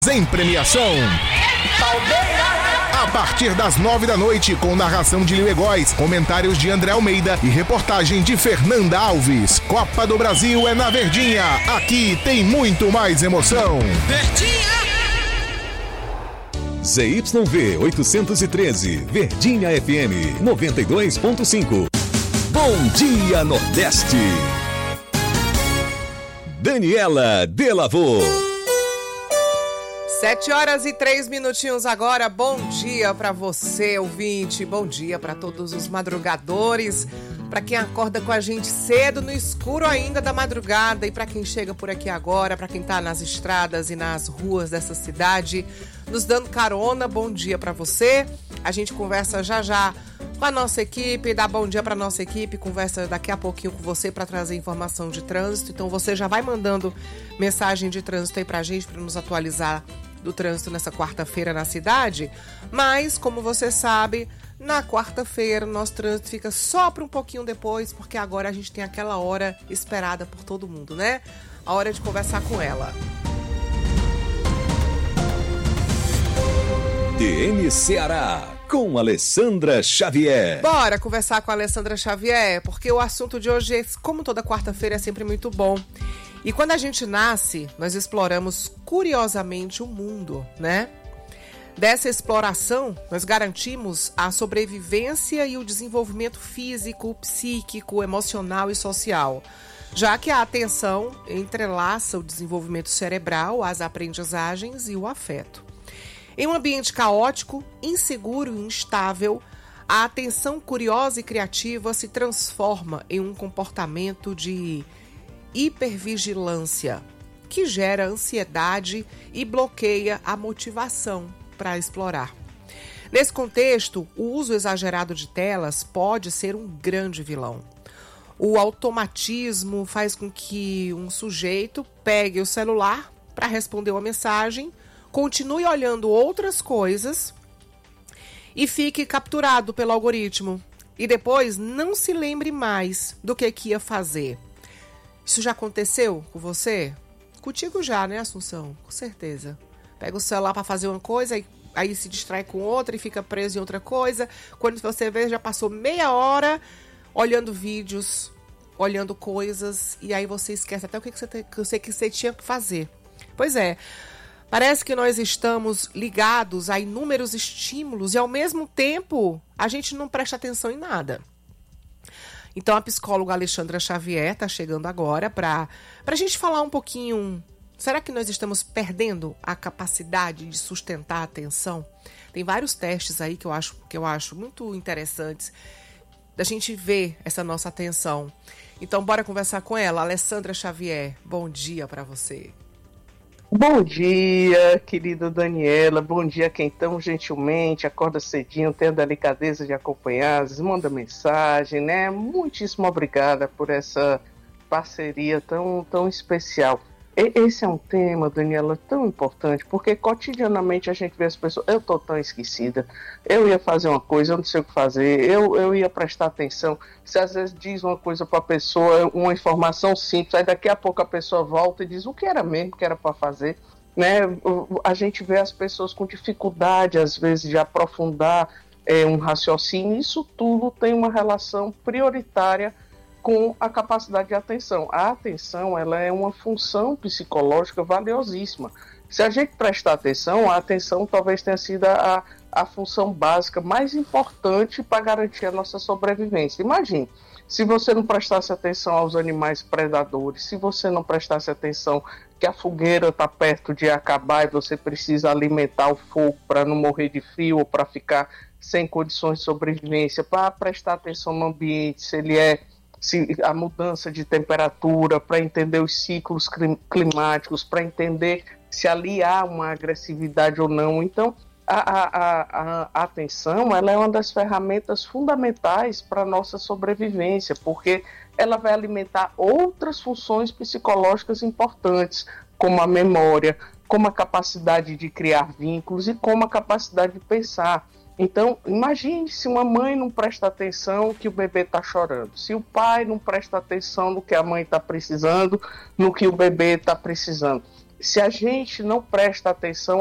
Em premiação. A partir das 9 da noite, com narração de Lio Egóis, comentários de André Almeida e reportagem de Fernanda Alves. Copa do Brasil é na Verdinha. Aqui tem muito mais emoção. Verdinha! ZYV 813, Verdinha FM 92.5. Bom dia, Nordeste. Daniela Delavô. 7h03 agora. Bom dia para você, ouvinte. Bom dia para todos os madrugadores, para quem acorda com a gente cedo, no escuro ainda da madrugada, e para quem chega por aqui agora, para quem tá nas estradas e nas ruas dessa cidade, nos dando carona. Bom dia para você. A gente conversa já com a nossa equipe, dá bom dia para nossa equipe, conversa daqui a pouquinho com você para trazer informação de trânsito. Então você já vai mandando mensagem de trânsito aí pra gente, para nos atualizar do trânsito nessa quarta-feira na cidade. Mas, como você sabe, na quarta-feira o nosso trânsito fica só para um pouquinho depois, porque agora a gente tem aquela hora esperada por todo mundo, né? A hora de conversar com ela. TN Ceará, com Alessandra Xavier. Bora conversar com a Alessandra Xavier, porque o assunto de hoje, como toda quarta-feira, é sempre muito bom. E quando a gente nasce, nós exploramos curiosamente o mundo, né? Dessa exploração, nós garantimos a sobrevivência e o desenvolvimento físico, psíquico, emocional e social, já que a atenção entrelaça o desenvolvimento cerebral, as aprendizagens e o afeto. Em um ambiente caótico, inseguro e instável, a atenção curiosa e criativa se transforma em um comportamento de hipervigilância, que gera ansiedade e bloqueia a motivação para explorar. Nesse contexto, o uso exagerado de telas pode ser um grande vilão. O automatismo faz com que um sujeito pegue o celular para responder uma mensagem, continue olhando outras coisas e fique capturado pelo algoritmo, e depois não se lembre mais do que ia fazer. Isso já aconteceu com você? Contigo já, né, Assunção? Com certeza. Pega o celular para fazer uma coisa, aí se distrai com outra e fica preso em outra coisa. Quando você vê, já passou meia hora olhando vídeos, olhando coisas, e aí você esquece até o que você tinha que fazer. Pois é, parece que nós estamos ligados a inúmeros estímulos e, ao mesmo tempo, a gente não presta atenção em nada. Então, a psicóloga Alessandra Xavier está chegando agora para a gente falar um pouquinho. Será que nós estamos perdendo a capacidade de sustentar a atenção? Tem vários testes aí que eu acho muito interessantes da gente ver essa nossa atenção. Então, bora conversar com ela. Alessandra Xavier, bom dia para você. Bom dia, querida Daniela. Bom dia quem tão gentilmente acorda cedinho, tem a delicadeza de acompanhar, manda mensagem, né? Muitíssimo obrigada por essa parceria tão especial. Esse é um tema, Daniela, tão importante, porque cotidianamente a gente vê as pessoas, eu tô tão esquecida, eu ia fazer uma coisa, eu não sei o que fazer, eu ia prestar atenção. Você às vezes diz uma coisa para a pessoa, uma informação simples, aí daqui a pouco a pessoa volta e diz o que era mesmo que era para fazer, né? A gente vê as pessoas com dificuldade, às vezes, de aprofundar um raciocínio. Isso tudo tem uma relação prioritária com a capacidade de atenção. A atenção, ela é uma função psicológica valiosíssima. Se a gente prestar atenção, a atenção talvez tenha sido a função básica mais importante para garantir a nossa sobrevivência. Imagine, se você não prestasse atenção aos animais predadores, se você não prestasse atenção que a fogueira está perto de acabar e você precisa alimentar o fogo para não morrer de frio ou para ficar sem condições de sobrevivência, para prestar atenção no ambiente, se a mudança de temperatura, para entender os ciclos climáticos, para entender se ali há uma agressividade ou não. Então, a atenção, ela é uma das ferramentas fundamentais para a nossa sobrevivência, porque ela vai alimentar outras funções psicológicas importantes, como a memória, como a capacidade de criar vínculos e como a capacidade de pensar. Então, imagine se uma mãe não presta atenção que o bebê está chorando, se o pai não presta atenção no que a mãe está precisando, no que o bebê está precisando. se a gente não presta atenção